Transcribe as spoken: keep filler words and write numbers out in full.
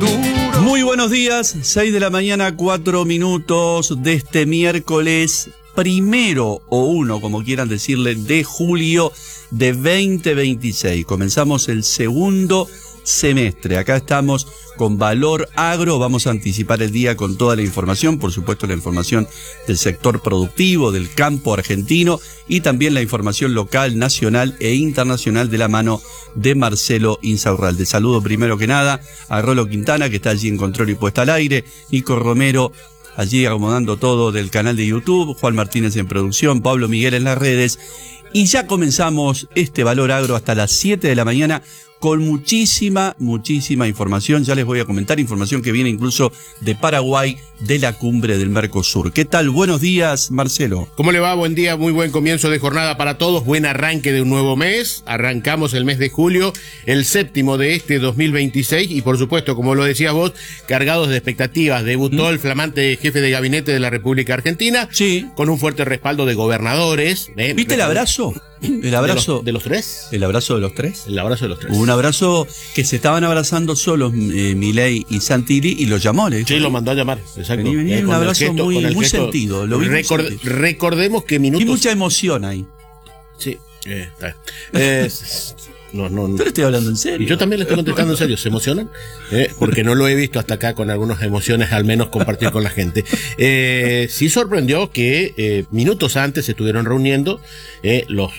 duro. Muy buenos días, seis de la mañana, cuatro minutos de este miércoles primero o uno, como quieran decirle, de julio de veinte veintiséis. Comenzamos el segundo semestre. Acá estamos con Valor Agro. Vamos a anticipar el día con toda la información, por supuesto la información del sector productivo, del campo argentino y también la información local, nacional e internacional de la mano de Marcelo Insaurralde. Saludo primero que nada a Rolo Quintana, que está allí en control y puesta al aire, Nico Romero allí acomodando todo del canal de YouTube, Juan Martínez en producción, Pablo Miguel en las redes. Y ya comenzamos este Valor Agro hasta las siete de la mañana con muchísima, muchísima información. Ya les voy a comentar información que viene incluso de Paraguay, de la cumbre del Mercosur. ¿Qué tal? Buenos días, Marcelo. ¿Cómo le va? Buen día, muy buen comienzo de jornada para todos, buen arranque de un nuevo mes. Arrancamos el mes de julio, el séptimo de este dos mil veintiséis y por supuesto, como lo decías vos, cargados de expectativas. Debutó ¿Mm? el flamante jefe de gabinete de la República Argentina, sí, con un fuerte respaldo de gobernadores. ¿eh? ¿Viste el abrazo? El abrazo de los, de los tres. ¿El abrazo de los tres? El abrazo de los tres. Un abrazo que se estaban abrazando solos eh, Milei y Santilli y lo llamó. Le dijo, sí, lo mandó a llamar. Exacto. Vení, vení, eh, un abrazo gesto, muy, muy gesto, sentido. Lo record, muy sentido. Recordemos que minutos. Y mucha emoción ahí. Sí. Eh, eh, no, no, no. Pero estoy hablando en serio. Y yo también le estoy contestando en serio. ¿Se emocionan? Eh, porque no lo he visto hasta acá con algunas emociones, al menos compartir con la gente. Eh, sí sorprendió que eh, minutos antes se estuvieron reuniendo eh, los